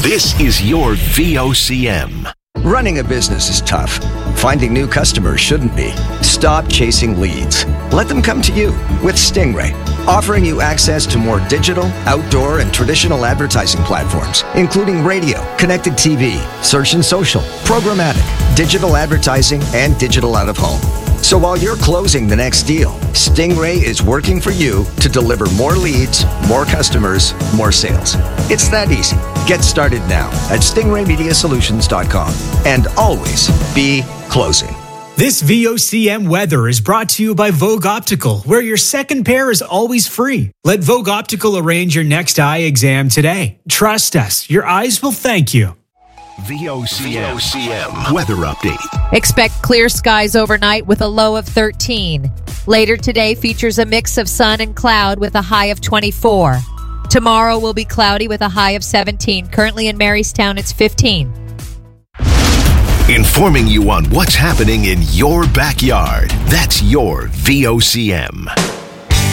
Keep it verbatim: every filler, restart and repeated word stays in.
This is your V O C M. Running a business is tough. Finding new customers shouldn't be. Stop chasing leads. Let them come to you with Stingray, offering you access to more digital, outdoor, and traditional advertising platforms, including radio, connected T V, search and social, programmatic, digital advertising, and digital out-of-home. So while you're closing the next deal, Stingray is working for you to deliver more leads, more customers, more sales. It's that easy. Get started now at stingray media solutions dot com and always be closing. This V O C M weather is brought to you by Vogue Optical, where your second pair is always free. Let Vogue Optical arrange your next eye exam today. Trust us, your eyes will thank you. V O C M, V O C M weather update. Expect clear skies overnight with a low of thirteen. Later today features a mix of sun and cloud with a high of twenty-four. Tomorrow will be cloudy with a high of seventeen. Currently in Marystown, it's fifteen. Informing you on what's happening in your backyard. That's your V O C M.